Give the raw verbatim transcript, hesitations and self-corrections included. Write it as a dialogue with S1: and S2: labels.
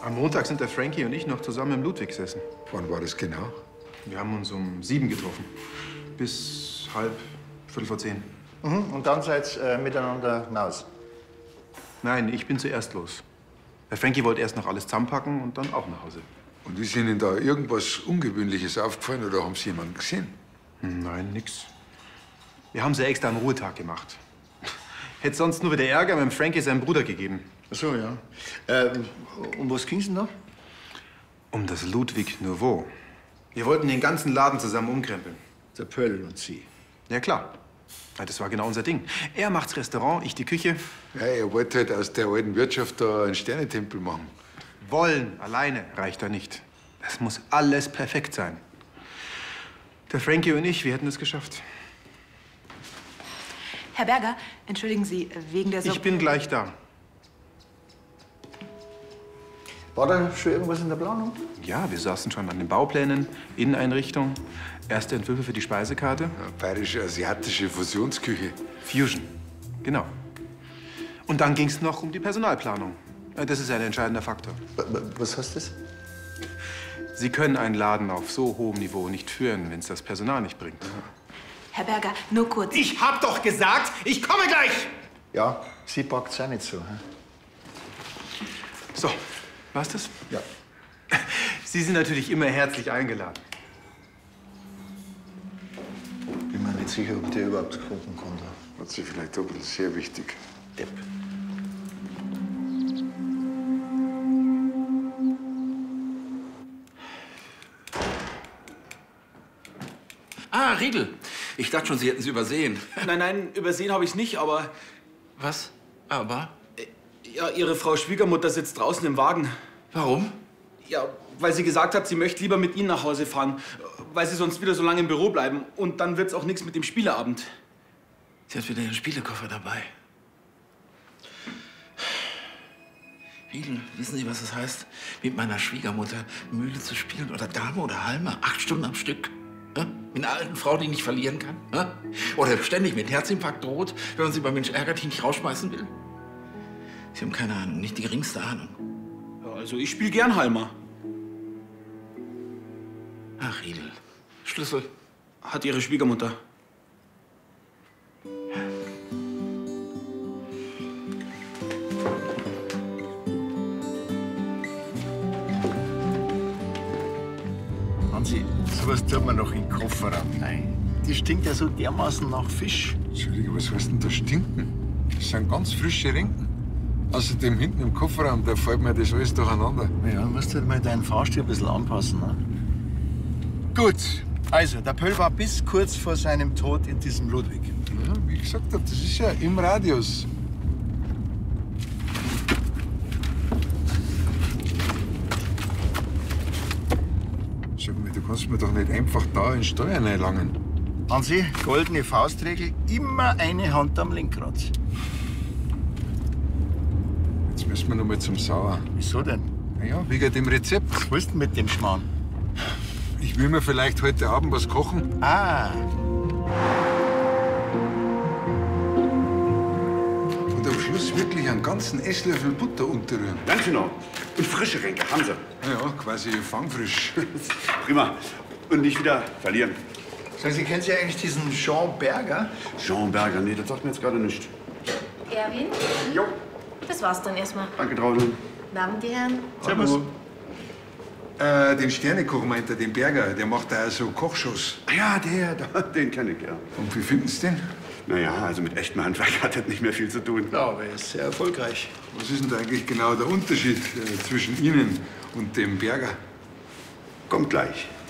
S1: Am Montag sind der Frankie und ich noch zusammen im Ludwig gesessen.
S2: Wann war das genau?
S1: Wir haben uns um sieben getroffen. Bis halb, viertel vor zehn.
S3: Mhm. Und dann seid ihr äh, miteinander hinaus?
S1: Nein, ich bin zuerst los. Der Frankie wollte erst noch alles zusammenpacken und dann auch nach Hause.
S2: Und ist Ihnen da irgendwas Ungewöhnliches aufgefallen oder haben Sie jemanden gesehen?
S1: Nein, nix. Wir haben sie extra am Ruhetag gemacht. Hätte sonst nur wieder Ärger mit dem Frankie seinem Bruder gegeben.
S3: Ach so, ja. Ähm, um was ging's denn da?
S1: Um das Ludwig Nouveau. Wir wollten den ganzen Laden zusammen umkrempeln.
S3: Der Pöll und Sie.
S1: Ja, klar. Ja, das war genau unser Ding. Er macht's Restaurant, ich die Küche.
S2: Ja, er wollte halt aus der alten Wirtschaft da einen Sternetempel machen.
S1: Wollen alleine reicht da nicht. Es muss alles perfekt sein. Der Frankie und ich, wir hätten es geschafft.
S4: Herr Berger, entschuldigen Sie, wegen der... So
S1: Ich bin gleich da.
S3: War da schon irgendwas in der Planung?
S1: Ja, wir saßen schon an den Bauplänen, Inneneinrichtung, erste Entwürfe für die Speisekarte.
S2: Ja, bayerische, asiatische Fusionsküche.
S1: Fusion, genau. Und dann ging es noch um die Personalplanung. Das ist ein entscheidender Faktor.
S3: Was heißt das?
S1: Sie können einen Laden auf so hohem Niveau nicht führen, wenn es das Personal nicht bringt.
S4: Herr Berger, nur kurz.
S1: Ich hab doch gesagt, ich komme gleich!
S3: Ja, Sie packt's auch nicht so. Hm?
S1: So, war's das?
S3: Ja.
S1: Sie sind natürlich immer herzlich eingeladen.
S3: Bin mir nicht sicher, ob der überhaupt kochen konnte.
S2: Hat sie vielleicht doppelt sehr wichtig.
S3: Depp.
S5: Ah, Riedel. Ich dachte schon, Sie hätten sie übersehen.
S6: Nein, nein, übersehen habe ich nicht, aber...
S5: Was? Aber?
S6: Ja, Ihre Frau Schwiegermutter sitzt draußen im Wagen.
S5: Warum?
S6: Ja, weil sie gesagt hat, sie möchte lieber mit Ihnen nach Hause fahren, weil Sie sonst wieder so lange im Büro bleiben. Und dann wird's auch nichts mit dem Spieleabend.
S5: Sie hat wieder ihren Spielekoffer dabei. Riedel, wissen Sie, was es heißt, mit meiner Schwiegermutter Mühle zu spielen oder Dame oder Halme? Acht Stunden am Stück. Ja? Mit einer alten Frau, die nicht verlieren kann? Ja? Oder ständig mit Herzinfarkt droht, wenn man sie beim Mensch ärgert, die nicht rausschmeißen will? Sie haben keine Ahnung, nicht die geringste Ahnung.
S6: Ja, also ich spiele gern Halmer.
S5: Ach, Riedel. Schlüssel?
S6: Hat Ihre Schwiegermutter.
S3: Hansi, sowas tut man noch in den Kofferraum. Nein. Die stinkt ja so dermaßen nach Fisch.
S2: Entschuldige, was heißt denn da stinken? Das sind ganz frische Rinken. Außerdem hinten im Kofferraum, da fällt mir das alles durcheinander.
S3: Ja, musst halt mal deinen Fahrstil ein bisschen anpassen. Ne? Gut, also der Pöll war bis kurz vor seinem Tod in diesem Ludwig.
S2: Ja, wie ich gesagt habe, das ist ja im Radius. Sag mal, du kannst mir doch nicht einfach da in den Steuern einlangen.
S3: Hansi, goldene Faustregel, immer eine Hand am Lenkrad.
S2: Jetzt müssen wir noch mal zum Sauer.
S3: Wieso denn?
S2: Na ja, wegen dem Rezept.
S3: Was willst du mit dem Schmarrn?
S2: Ich will mir vielleicht heute Abend was kochen.
S3: Ah,
S2: Und am Schluss wirklich einen ganzen Esslöffel Butter unterrühren.
S7: Ganz genau. Und frische Ränke haben Sie.
S2: Ja, ja, quasi fangfrisch.
S7: Prima. Und nicht wieder verlieren.
S3: sagen Sie, kennen Sie eigentlich diesen Jean Berger?
S7: Jean Berger, nee, das sagt mir jetzt gerade nicht.
S4: Erwin,
S7: Jo,
S4: das war's dann erstmal.
S7: danke, Traudel.
S4: Guten Abend, die Herren.
S3: Servus.
S2: Äh, den Sternekoch meint er, den Berger, der macht da so Kochshows.
S7: Ah ja, der, da, den kenne ich, ja.
S2: Und wie finden Sie den?
S7: Naja, also mit echtem Handwerk hat das nicht mehr viel zu tun.
S3: Ja, aber er ist sehr erfolgreich.
S2: Was ist denn da eigentlich genau der Unterschied äh, zwischen Ihnen und dem Berger?
S7: Kommt gleich.